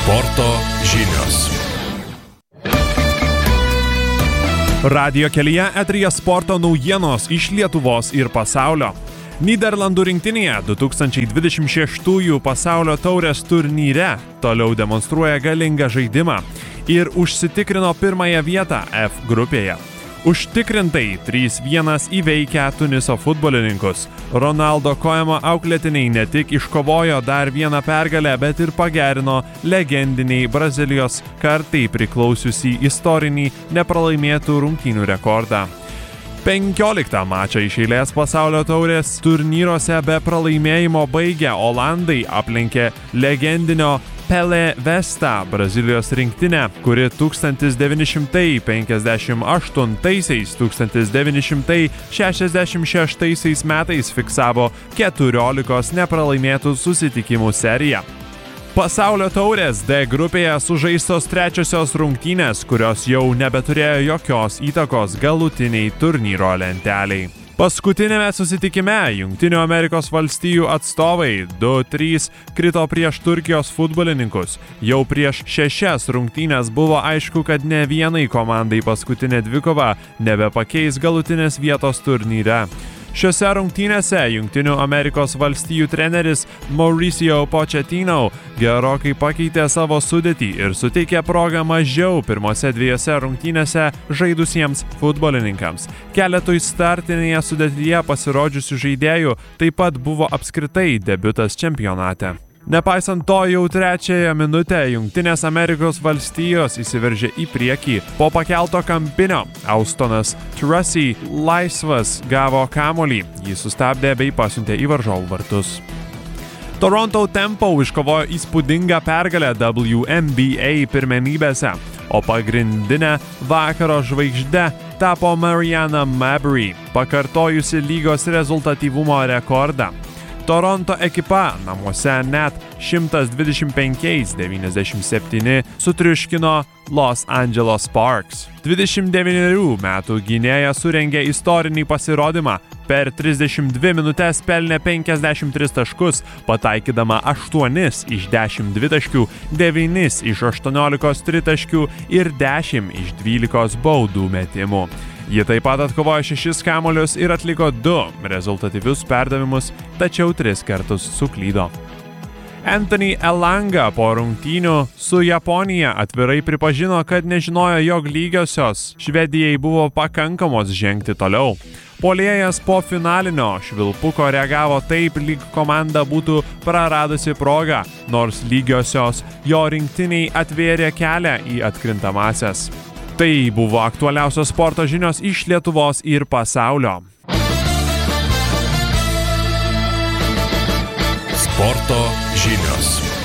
Sporto žinios. Radio kelyje eteryje sporto naujienos iš Lietuvos ir pasaulio. Nyderlandų rinktinėje 2026 pasaulio taurės turnyre toliau demonstruoja galingą žaidimą ir užsitikrino pirmąją vietą F grupėje. Užtikrintai 3-1 įveikę Tuniso futbolininkus. Ronaldo Koemo auklėtiniai ne tik iškovojo dar vieną pergalę, bet ir pagerino legendiniai Brazilijos kartai priklausiusį istorinį nepralaimėtų rungtynių rekordą. 15 mačą iš eilės pasaulio taurės turnyruose be pralaimėjimo baigę olandai aplenkė legendinio Pelé Vestą Brazilijos rinktinę, kuri 1958–1966 metais fiksavo 14 nepralaimėtų susitikimų seriją. Pasaulio taurės D grupėje sužaistos trečiosios rungtynės, kurios jau nebeturėjo jokios įtakos galutiniai turnyro lenteliai. Paskutinėme susitikime Jungtinių Amerikos valstijų atstovai 2-3 krito prieš Turkijos futbolininkus. Jau prieš 6 rungtynes buvo aišku, kad ne vienai komandai paskutinė dvikova nebepakeis galutinės vietos turnyre. Šiose rungtynėse Jungtinių Amerikos valstijų treneris Mauricio Pochettino gerokai pakeitė savo sudėtį ir suteikė progą mažiau pirmose 2 rungtynėse žaidusiems futbolininkams. Keletui startinėje sudėtyje pasirodžiusių žaidėjų taip pat buvo apskritai debiutas čempionate. Nepaisant to, jau trečiąją minutę Jungtinės Amerikos valstijos įsiveržė į priekį. Po pakelto kampinio Austonas Trussy laisvas gavo kamuolį, jį sustabdė bei pasiuntė į varžovų vartus. Toronto Tempo iškovojo įspūdingą pergalę WNBA pirmenybėse, o pagrindinė vakaro žvaigžde tapo Mariana Mabrey, pakartojusi lygos rezultatyvumo rekordą. Toronto ekipa namuose net 125–97 sutriuškino Los Angeles Sparks. 29 metų gynėja surengė istorinį pasirodymą. Per 32 minutes pelnė 53 taškus, pataikydama 8 iš 10 dvitaškių, 9 iš 18 tritaškių ir 10 iš 12 baudų metimų. Ji taip pat atkovojo 6 kamuolius ir atliko 2 rezultatyvius perdavimus, tačiau 3 kartus suklydo. Anthony Elanga po rungtynių su Japonija atvirai pripažino, kad nežinojo, jog lygiosios Švedijai buvo pakankamos žengti toliau. Puolėjas po finalinio švilpuko reagavo taip, lyg komanda būtų praradusi progą, nors lygiosios jo rinktiniai atvėrė kelią į atkrintamąsias. Tai buvo aktualiausios sporto žinios iš Lietuvos ir pasaulio. Sporto žinios.